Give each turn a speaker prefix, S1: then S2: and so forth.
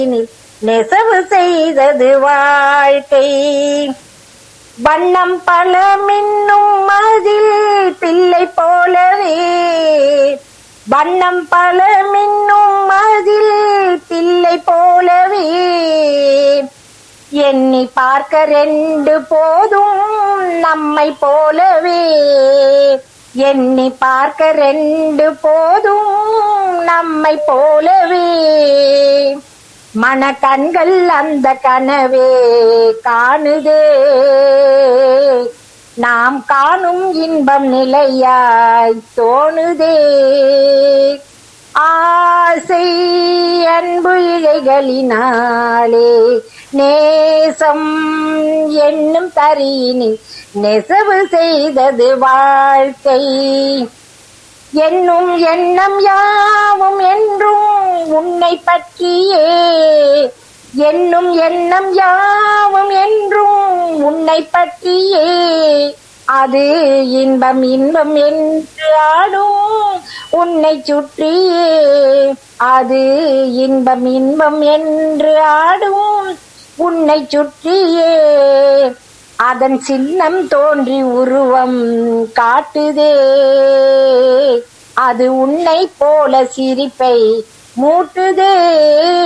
S1: நெசவு செய்தது வாழ்க்கை. வண்ணம் பல மின்னும் மதில் பிள்ளை போலவே, வண்ணம் பல மின்னும் மதில் பிள்ளை போலவே, எண்ணி பார்க்க ரெண்டு போதும் நம்மை போலவே, எண்ணி பார்க்க ரெண்டு போதும் நம்மை போலவே, மனக்கண்கள் அந்த கனவே காணுதே, நாம் காணும் இன்பம் நிலையாய் தோணுதே. ஆசை அன்பு இழைகளினாலே நேசம் என்னும் தரியினில் நெசவு செய்தது வாழ்க்கை. என்னும் எண்ணம் யாவும் என்றும் உன்னை பற்றியே, என்னும் எண்ணம் யாவும் என்றும் உன்னை பற்றியே, அது இன்பம் இன்பம் என்று ஆடும் உன்னை சுற்றியே, அது இன்பம் இன்பம் என்று ஆடும் உன்னை சுற்றியே, அதன் சின்னம் தோன்றி உருவம் காட்டுதே, அது உன்னை போல சிரிப்பை மூட்டுதே.